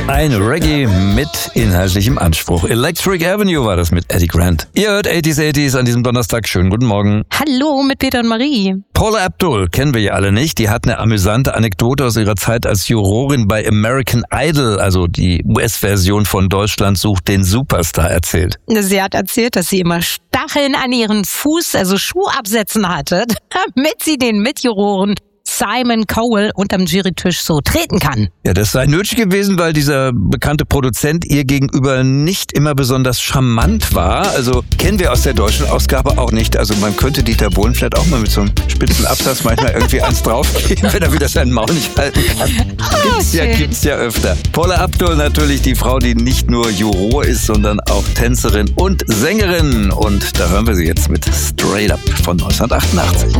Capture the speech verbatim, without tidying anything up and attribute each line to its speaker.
Speaker 1: Ein Reggae mit inhaltlichem Anspruch. Electric Avenue war das mit Eddie Grant. Ihr hört achtziger achtziger an diesem Donnerstag. Schönen guten Morgen.
Speaker 2: Hallo mit Peter und Marie.
Speaker 1: Paula Abdul kennen wir ja alle nicht. Die hat eine amüsante Anekdote aus ihrer Zeit als Jurorin bei American Idol, also die U S-Version von Deutschland sucht den Superstar, erzählt.
Speaker 2: Sie hat erzählt, dass sie immer Stacheln an ihren Fuß, also Schuhabsätzen hatte, damit sie den Mitjuroren Simon Cowell unterm Jurytisch so treten kann.
Speaker 1: Ja, das sei nötig gewesen, weil dieser bekannte Produzent ihr gegenüber nicht immer besonders charmant war. Also kennen wir aus der deutschen Ausgabe auch nicht. Also man könnte Dieter Bohlen vielleicht auch mal mit so einem spitzen Absatz manchmal irgendwie eins draufgeben, wenn er wieder seinen Maul nicht halten kann. Gibt's ja, gibt's ja öfter. Paula Abdul natürlich die Frau, die nicht nur Juror ist, sondern auch Tänzerin und Sängerin. Und da hören wir sie jetzt mit Straight Up von neunzehnhundertachtundachtzig.